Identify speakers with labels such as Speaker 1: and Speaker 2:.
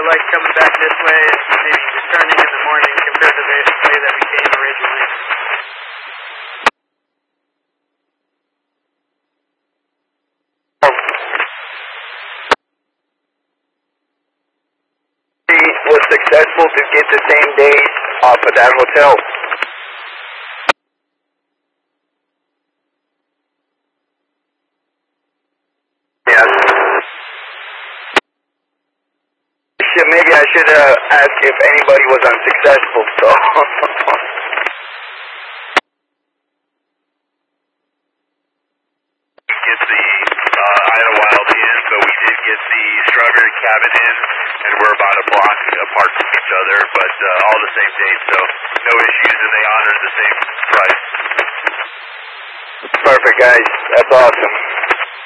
Speaker 1: like coming back this way and maybe returning in the morning compared to the way that we came originally.
Speaker 2: Was successful to get the same days off of that hotel. Yes. Maybe I should ask if anybody was unsuccessful, so.
Speaker 3: Get the Ida Wild in, but we did get the Strawberry Cabin in, and we're about a block apart from each other, but all the same date, so no issues, and they honored the same price.
Speaker 2: Perfect, guys. That's awesome.